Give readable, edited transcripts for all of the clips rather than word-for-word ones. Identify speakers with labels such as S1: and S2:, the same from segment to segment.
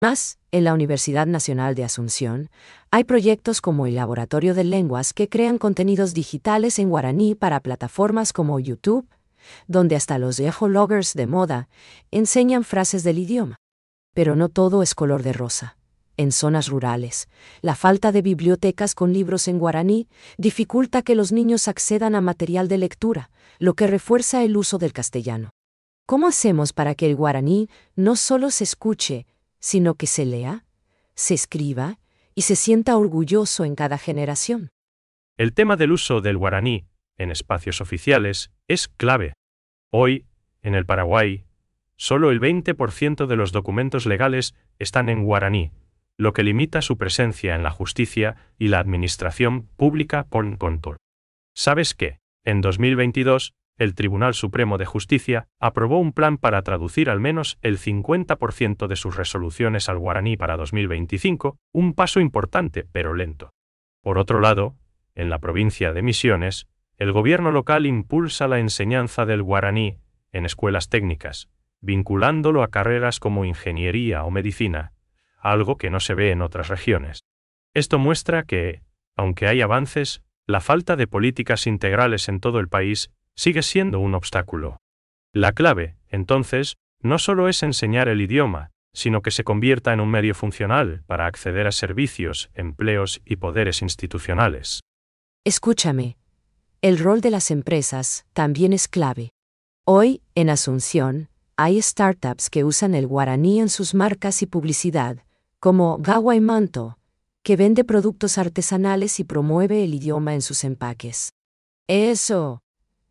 S1: Más, en la Universidad Nacional de Asunción, hay proyectos como el Laboratorio de Lenguas que crean contenidos digitales en guaraní para plataformas como YouTube, donde hasta los ecologgers de moda enseñan frases del idioma. Pero no todo es color de rosa. En zonas rurales, la falta de bibliotecas con libros en guaraní dificulta que los niños accedan a material de lectura, lo que refuerza el uso del castellano. ¿Cómo hacemos para que el guaraní no solo se escuche, sino que se lea, se escriba y se sienta orgulloso en cada generación?
S2: El tema del uso del guaraní en espacios oficiales es clave. Hoy, en el Paraguay, solo el 20% de los documentos legales están en guaraní, lo que limita su presencia en la justicia y la administración pública por control. ¿Sabes qué? En 2022, el Tribunal Supremo de Justicia aprobó un plan para traducir al menos el 50% de sus resoluciones al guaraní para 2025, un paso importante pero lento. Por otro lado, en la provincia de Misiones, el gobierno local impulsa la enseñanza del guaraní en escuelas técnicas, vinculándolo a carreras como ingeniería o medicina, algo que no se ve en otras regiones. Esto muestra que, aunque hay avances, la falta de políticas integrales en todo el país sigue siendo un obstáculo. La clave, entonces, no solo es enseñar el idioma, sino que se convierta en un medio funcional para acceder a servicios, empleos y poderes institucionales.
S1: Escúchame. El rol de las empresas también es clave. Hoy, en Asunción, hay startups que usan el guaraní en sus marcas y publicidad, como Gawa y Manto, que vende productos artesanales y promueve el idioma en sus empaques. ¡Eso!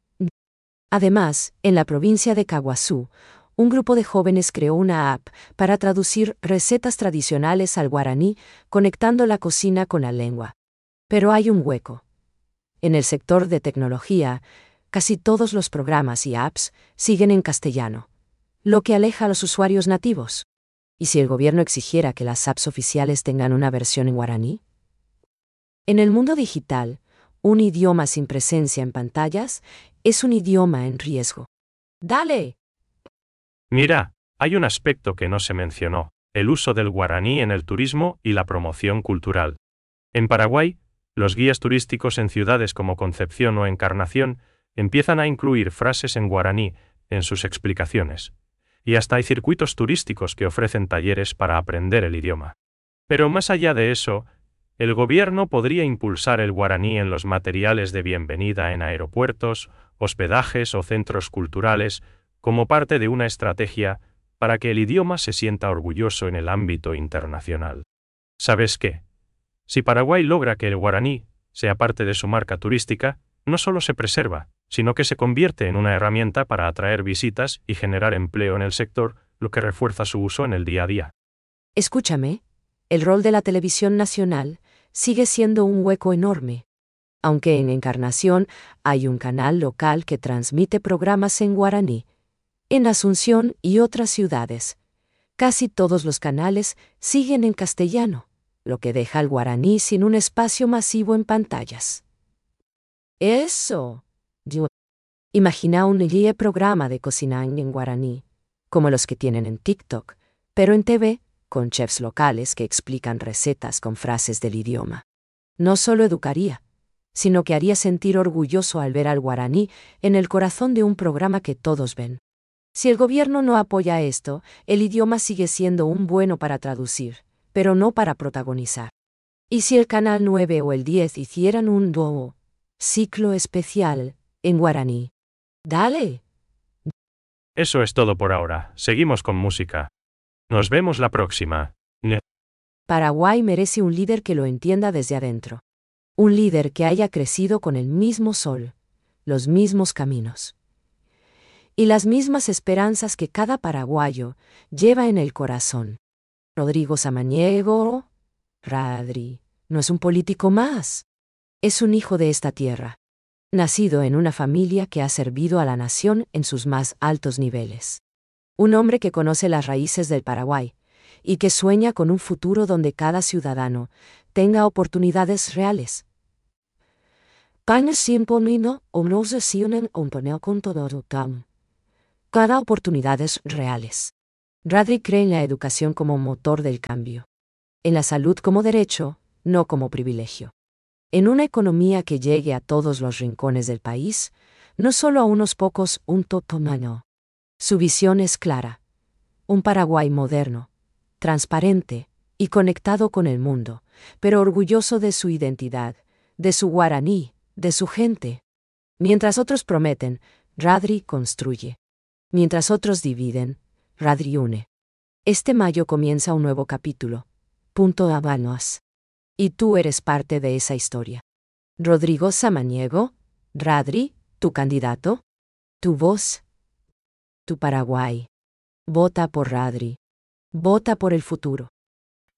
S1: Además, en la provincia de Caguazú, un grupo de jóvenes creó una app para traducir recetas tradicionales al guaraní, conectando la cocina con la lengua. Pero hay un hueco. En el sector de tecnología, casi todos los programas y apps siguen en castellano, lo que aleja a los usuarios nativos. ¿Y si el gobierno exigiera que las apps oficiales tengan una versión en guaraní? En el mundo digital, un idioma sin presencia en pantallas es un idioma en riesgo. ¡Dale!
S2: Mira, hay un aspecto que no se mencionó, el uso del guaraní en el turismo y la promoción cultural. En Paraguay, los guías turísticos en ciudades como Concepción o Encarnación empiezan a incluir frases en guaraní en sus explicaciones. Y hasta hay circuitos turísticos que ofrecen talleres para aprender el idioma. Pero más allá de eso, el gobierno podría impulsar el guaraní en los materiales de bienvenida en aeropuertos, hospedajes o centros culturales como parte de una estrategia para que el idioma se sienta orgulloso en el ámbito internacional. ¿Sabes qué? Si Paraguay logra que el guaraní sea parte de su marca turística, no solo se preserva, sino que se convierte en una herramienta para atraer visitas y generar empleo en el sector, lo que refuerza su uso en el día a día.
S1: Escúchame, el rol de la televisión nacional sigue siendo un hueco enorme. Aunque en Encarnación hay un canal local que transmite programas en guaraní, en Asunción y otras ciudades, casi todos los canales siguen en castellano, lo que deja al guaraní sin un espacio masivo en pantallas. ¡Eso! Imagina un programa de cocina en guaraní, como los que tienen en TikTok, pero en TV, con chefs locales que explican recetas con frases del idioma. No solo educaría, sino que haría sentir orgulloso al ver al guaraní en el corazón de un programa que todos ven. Si el gobierno no apoya esto, el idioma sigue siendo un bueno para traducir, pero no para protagonizar. ¿Y si el Canal 9 o el 10 hicieran un nuevo ciclo especial en guaraní? ¡Dale!
S2: Eso es todo por ahora. Seguimos con música. Nos vemos la próxima.
S1: Paraguay merece un líder que lo entienda desde adentro. Un líder que haya crecido con el mismo sol, los mismos caminos y las mismas esperanzas que cada paraguayo lleva en el corazón. Rodrigo Samaniego, Radri, no es un político más. Es un hijo de esta tierra, nacido en una familia que ha servido a la nación en sus más altos niveles. Un hombre que conoce las raíces del Paraguay y que sueña con un futuro donde cada ciudadano tenga oportunidades reales. Cada oportunidades reales. Radri cree en la educación como motor del cambio. En la salud como derecho, no como privilegio. En una economía que llegue a todos los rincones del país, no solo a unos pocos, un totomano. Su visión es clara. Un Paraguay moderno, transparente y conectado con el mundo, pero orgulloso de su identidad, de su guaraní, de su gente. Mientras otros prometen, Radri construye. Mientras otros dividen, Radri une. Este mayo comienza un nuevo capítulo. Punto Habanos. Y tú eres parte de esa historia. Rodrigo Samaniego, Radri, tu candidato, tu voz, tu Paraguay. Vota por Radri. Vota por el futuro.